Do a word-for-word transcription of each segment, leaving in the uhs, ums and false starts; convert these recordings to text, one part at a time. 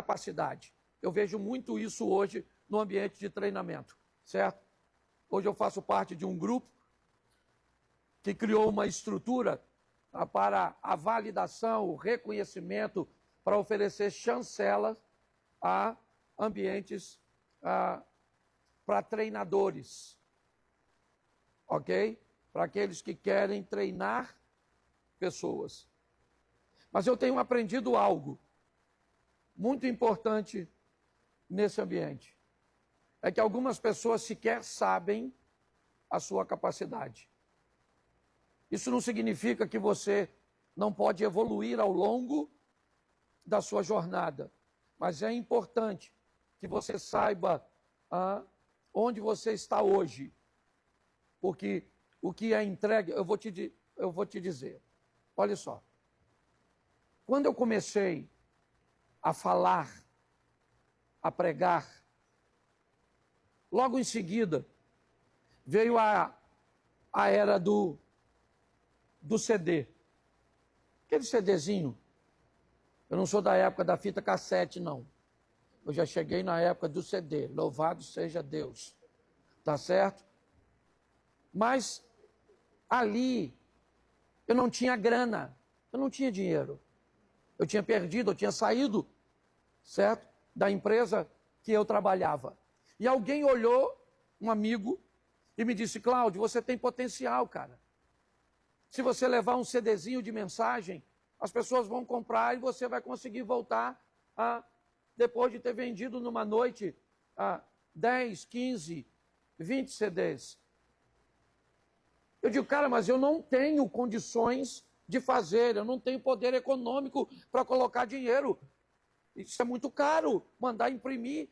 capacidade. Eu vejo muito isso hoje no ambiente de treinamento, certo? Hoje eu faço parte de um grupo que criou uma estrutura tá, para a validação, o reconhecimento, para oferecer chancelas a ambientes a, para treinadores, ok? Para aqueles que querem treinar pessoas. Mas eu tenho aprendido algo muito importante nesse ambiente. É que algumas pessoas sequer sabem a sua capacidade. Isso não significa que você não pode evoluir ao longo da sua jornada. Mas é importante que você saiba ah, onde você está hoje. Porque o que é entregue, eu vou te, eu vou te dizer. Olha só. Quando eu comecei a falar, a pregar, logo em seguida veio a, a era do, do C D. Aquele CDzinho. Eu não sou da época da fita cassete, não. Eu já cheguei na época do C D. Louvado seja Deus. Tá certo? Mas ali eu não tinha grana. Eu não tinha dinheiro. Eu tinha perdido, eu tinha saído, certo? Da empresa que eu trabalhava. E alguém olhou, um amigo, e me disse, Cláudio, você tem potencial, cara. Se você levar um CDzinho de mensagem, as pessoas vão comprar e você vai conseguir voltar a, depois de ter vendido numa noite a dez, quinze, vinte C Ds. Eu digo, cara, mas eu não tenho condições de fazer, eu não tenho poder econômico para colocar dinheiro. Isso é muito caro, mandar imprimir.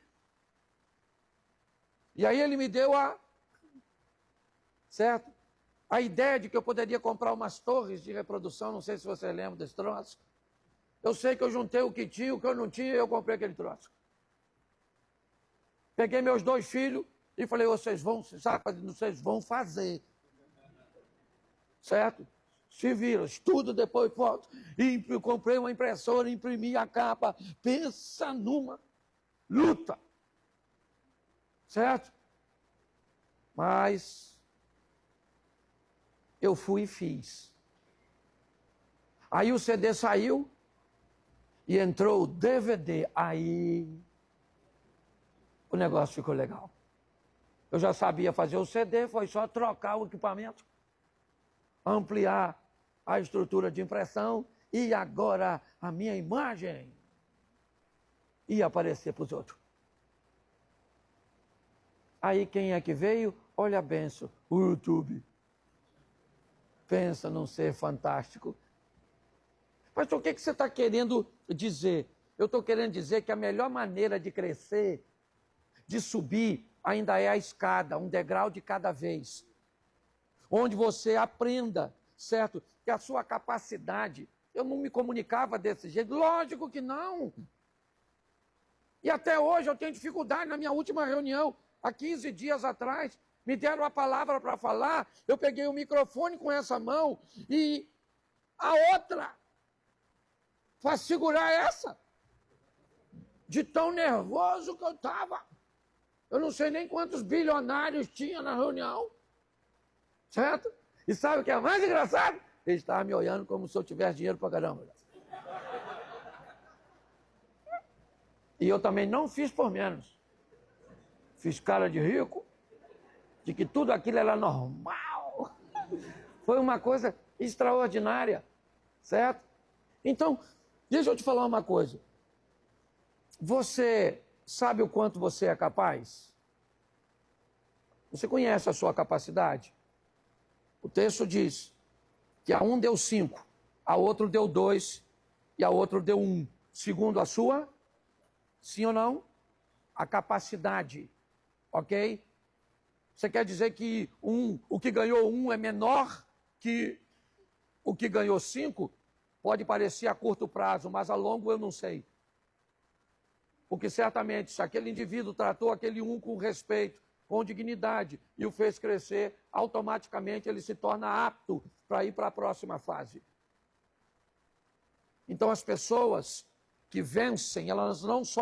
E aí ele me deu a, certo? A ideia de que eu poderia comprar umas torres de reprodução, não sei se você lembra desse troço. Eu sei que eu juntei o que tinha, o que eu não tinha, e eu comprei aquele troço. Peguei meus dois filhos e falei, vocês vão, sabe, vocês vão fazer. Certo? Se viram, estudo, depois foto. E comprei uma impressora, imprimi a capa. Pensa numa luta. Certo? Mas eu fui e fiz. Aí o C D saiu e entrou o D V D. Aí o negócio ficou legal. Eu já sabia fazer o C D, foi só trocar o equipamento, ampliar a estrutura de impressão e agora a minha imagem ia aparecer para os outros. Aí quem é que veio? Olha a benção, o YouTube. Pensa num ser fantástico. Mas o que, que você está querendo dizer? Eu estou querendo dizer que a melhor maneira de crescer, de subir, ainda é a escada, um degrau de cada vez. Onde você aprenda, certo? Que a sua capacidade, eu não me comunicava desse jeito, lógico que não. E até hoje eu tenho dificuldade. Na minha última reunião, há quinze dias atrás, me deram a palavra para falar, eu peguei o microfone com essa mão e a outra, para segurar essa, de tão nervoso que eu estava. Eu não sei nem quantos bilionários tinha na reunião, certo? E sabe o que é mais engraçado? Ele estava me olhando como se eu tivesse dinheiro pra caramba. E eu também não fiz por menos. Fiz cara de rico, de que tudo aquilo era normal. Foi uma coisa extraordinária, certo? Então, deixa eu te falar uma coisa. Você sabe o quanto você é capaz? Você conhece a sua capacidade? O texto diz que a um deu cinco, a outro deu dois e a outro deu um. Segundo a sua, sim ou não? A capacidade, ok? Você quer dizer que um, o que ganhou um é menor que o que ganhou cinco? Pode parecer a curto prazo, mas a longo eu não sei. Porque certamente, se aquele indivíduo tratou aquele um com respeito, com dignidade e o fez crescer, automaticamente ele se torna apto para ir para a próxima fase. Então as pessoas que vencem, elas não só